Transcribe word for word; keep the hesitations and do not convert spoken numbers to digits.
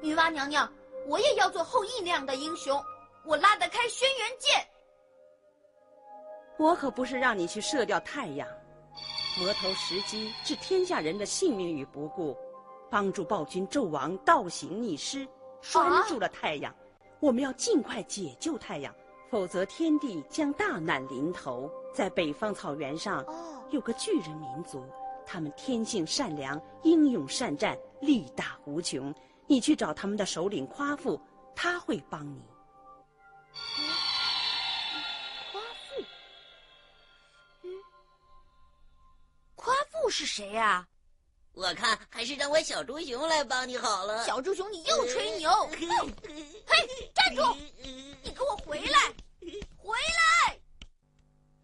女娲娘娘，我也要做后羿那样的英雄，我拉得开轩辕剑。 我可不是让你去射掉太阳，魔头石矶置天下人的性命于不顾，帮助暴君纣王倒行逆施，拴住了太阳。啊、我们要尽快解救太阳，否则天帝将大难临头。在北方草原上，哦、有个巨人民族，他们天性善良，英勇善战，力大无穷。你去找他们的首领夸父，他会帮你。 嗯、夸父？嗯，夸父是谁呀、啊？ 我看还是让我小猪熊来帮你好了。 小猪熊，你又吹牛！嘿，站住！你给我回来！